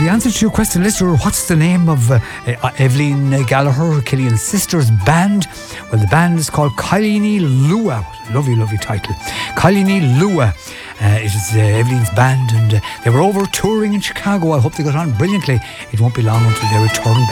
answer to your question, listener, what's the name of Evelyn Gallagher, Killian's sister's band? Well, the band is called Kailini Lua. Lovely, lovely title. Kailini Lua. It is Evelyn's band, and they were over touring in Chicago. I hope they got on brilliantly. It won't be long until they return back.